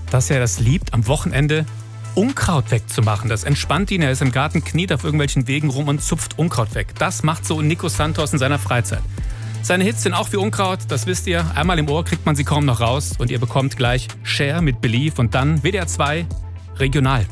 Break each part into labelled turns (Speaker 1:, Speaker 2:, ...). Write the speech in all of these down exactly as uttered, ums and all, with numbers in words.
Speaker 1: dass er das liebt, am Wochenende Unkraut wegzumachen. Das entspannt ihn. Er ist im Garten, kniet auf irgendwelchen Wegen rum und zupft Unkraut weg. Das macht so Nico Santos in seiner Freizeit. Seine Hits sind auch wie Unkraut, das wisst ihr. Einmal im Ohr kriegt man sie kaum noch raus. Und ihr bekommt gleich Cher mit Believe und dann W D R zwei Regional.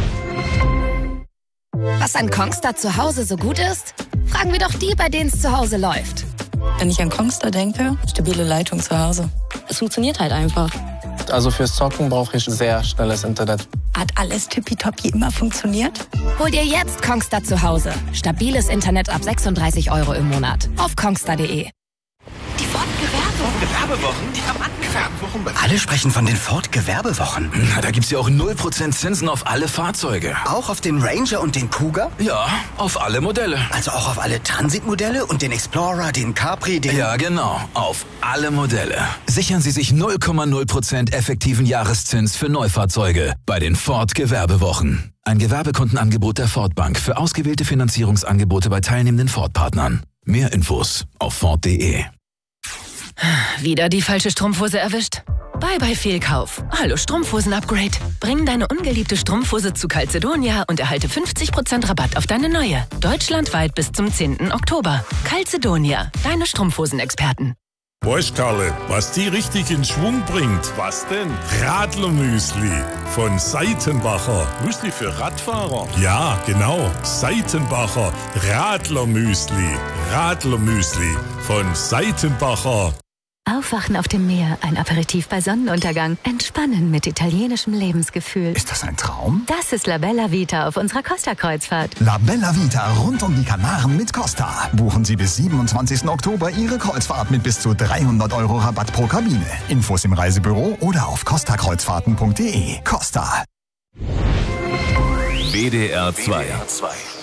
Speaker 2: Was an Kongstar zu Hause so gut ist? Fragen wir doch die, bei denen es zu Hause läuft.
Speaker 3: Wenn ich an Kongstar denke, stabile Leitung zu Hause. Es funktioniert halt einfach.
Speaker 4: Also fürs Zocken brauche ich sehr schnelles Internet.
Speaker 3: Hat alles tippitoppi immer funktioniert?
Speaker 2: Hol dir jetzt Kongstar zu Hause. Stabiles Internet ab sechsunddreißig Euro im Monat. Auf kongstar punkt de.
Speaker 5: Die Ford-Gewerbewochen. Gewerbewochen? Die Gewerbewochen.
Speaker 6: Alle sprechen von den Ford-Gewerbewochen.
Speaker 7: Na, da gibt's ja auch null Prozent Zinsen auf alle Fahrzeuge.
Speaker 6: Auch auf den Ranger und den Kuga?
Speaker 7: Ja, auf alle Modelle.
Speaker 6: Also auch auf alle Transit-Modelle und den Explorer, den Capri, den...
Speaker 7: Ja, genau. Auf alle Modelle. Sichern Sie sich null Komma null Prozent effektiven Jahreszins für Neufahrzeuge bei den Ford-Gewerbewochen. Ein Gewerbekundenangebot der Ford Bank für ausgewählte Finanzierungsangebote bei teilnehmenden Ford-Partnern. Mehr Infos auf Ford punkt de.
Speaker 8: Wieder die falsche Strumpfhose erwischt? Bye bye Fehlkauf. Hallo Strumpfhosen-Upgrade. Bring deine ungeliebte Strumpfhose zu Calzedonia und erhalte fünfzig Prozent Rabatt auf deine neue. Deutschlandweit bis zum zehnten Oktober. Calzedonia, deine Strumpfhosen-Experten.
Speaker 9: Weißt Karle, was die richtig in Schwung bringt? Was denn? Radlermüsli von Seitenbacher. Müsli für Radfahrer? Ja, genau. Seitenbacher Radlermüsli. Radlermüsli von Seitenbacher.
Speaker 10: Aufwachen auf dem Meer, ein Aperitif bei Sonnenuntergang, entspannen mit italienischem Lebensgefühl.
Speaker 11: Ist das ein Traum?
Speaker 10: Das ist La Bella Vita auf unserer Costa-Kreuzfahrt.
Speaker 11: La Bella Vita rund um die Kanaren mit Costa. Buchen Sie bis siebenundzwanzigsten Oktober Ihre Kreuzfahrt mit bis zu dreihundert Euro Rabatt pro Kabine. Infos im Reisebüro oder auf costa kreuzfahrten punkt de. Costa.
Speaker 12: W D R zwei.